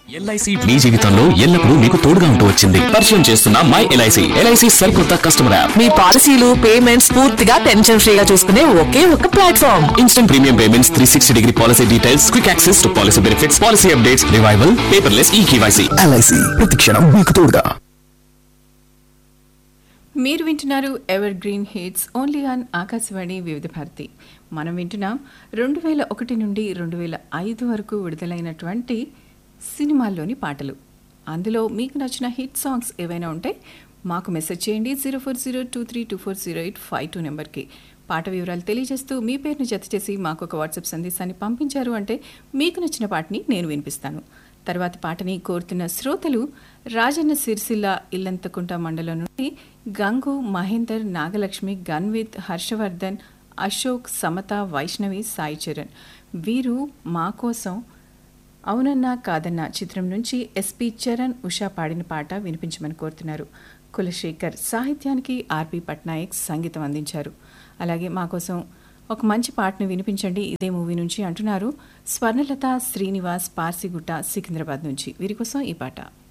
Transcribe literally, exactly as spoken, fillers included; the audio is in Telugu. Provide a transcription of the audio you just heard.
ఎల్ఐసి మీ జీవితంలో ఎల్లప్పుడూ మీకు తోడుగా ఉంటూ వచ్చింది. పరిచయం చేస్తున్న మై ఎల్ఐసి ఎల్ఐసి సరికొత్త కస్టమర్ యాప్. మీ పాలసీలు పేమెంట్స్ పూర్తిగా టెన్షన్ ఫ్రీగా చూసుకునే ఒకే ఒక platform. Instant premium payments, three sixty degree policy details, quick access to policy benefits, policy updates, revival, paperless ఈ కేవైసీ. ఎల్ఐసి ప్రతి క్షణం మీకు తోడుగా. మీరు వింటున్నారు ever green hits only on Akashvani వివిధ భారతి. మనం వింటున్నాం రెండు వేల ఒకటి నుండి రెండు వేల ఐదు వరకు విడుదలైనటువంటి సినిమాల్లోని పాటలు. అందులో మీకు నచ్చిన హిట్ సాంగ్స్ ఏవైనా ఉంటే మాకు మెసేజ్ చేయండి zero four zero two three two four zero eight five two నెంబర్కి. పాట వివరాలు తెలియజేస్తూ మీ పేరుని జత చేసి మాకు ఒక వాట్సాప్ సందేశాన్ని పంపించారు అంటే మీకు నచ్చిన పాటని నేను వినిపిస్తాను. తర్వాత పాటని కోరుతున్న శ్రోతలు రాజన్న సిరిసిల్ల ఇల్లంతకుంట మండలం నుండి గంగు, మహేందర్, నాగలక్ష్మి, గన్విత్, హర్షవర్ధన్, అశోక్, సమత, వైష్ణవి, సాయి చరణ్. వీరు మా కోసం అవునన్నా కాదన్నా చిత్రం నుంచి ఎస్పి చరణ్, ఉషా పాడిన పాట వినిపించమని కోరుతున్నారు. కులశేఖర్ సాహిత్యానికి ఆర్పి పట్నాయక్ సంగీతం అందించారు. అలాగే మా కోసం ఒక మంచి పాటను వినిపించండి ఇదే మూవీ నుంచి అంటున్నారు స్వర్ణలత, శ్రీనివాస్, పార్సిగుట్ట, సికింద్రాబాద్ నుంచి. వీరి కోసం ఈ పాట.